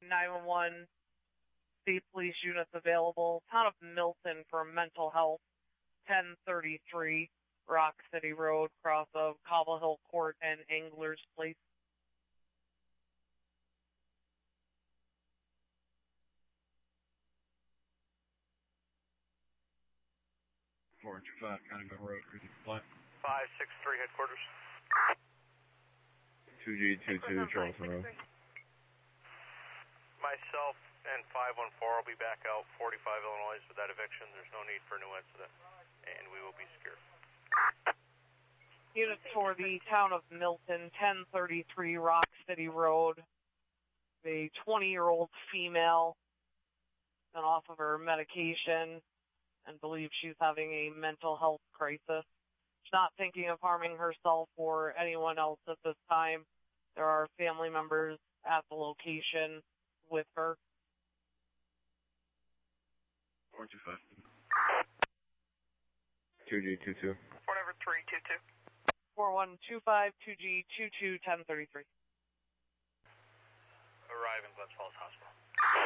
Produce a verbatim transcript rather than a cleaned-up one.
nine one one, state police units available. Town of Milton for mental health, ten thirty-three Rock City Road, cross of Cobble Hill Court and Anglers Place. four two five, County Road, Flight. five six three headquarters. two G two two, Charleston Road. Myself and five one four will be back out forty-five Illinois with that eviction. There's no need for a new incident, and we will be secure. Units for the town of Milton, ten thirty-three Rock City Road. A twenty-year-old female been off of her medication and believes she's having a mental health crisis. She's not thinking of harming herself or anyone else at this time. There are family members at the location with her. four two five. two G two two. Whatever, three two two. four one two five, two G two two, ten thirty-three. Arrive in Glens Falls Hospital.